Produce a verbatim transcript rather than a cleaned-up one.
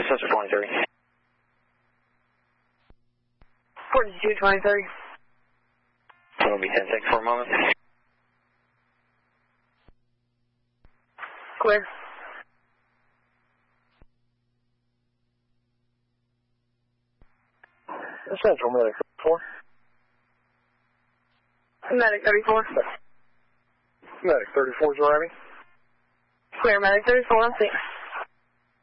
Sensor twenty-three. forty-two twenty-three. It'll be ten seconds for a moment. Clear. Central Medic thirty-four. Medic thirty-four. Medic thirty-four is arriving. Clear, Medic thirty-four, I'm seeing.